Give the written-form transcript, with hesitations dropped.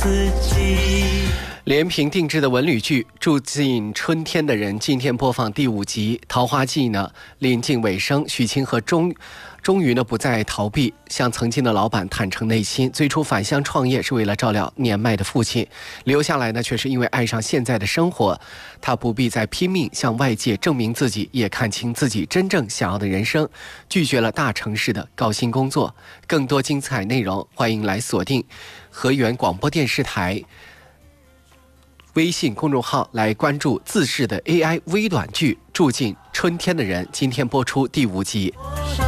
自己。 连平定制的文旅剧《住进春天的人》今天播放第5集。桃花季呢临近尾声，许清河终于呢不再逃避，向曾经的老板坦诚内心。最初返乡创业是为了照料年迈的父亲，留下来呢却是因为爱上现在的生活。他不必再拼命向外界证明自己，也看清自己真正想要的人生，拒绝了大城市的高薪工作。更多精彩内容，欢迎来锁定河源广播电视台微信公众号来关注自制的 AI 微短剧《住进春天的人》，今天播出第5集。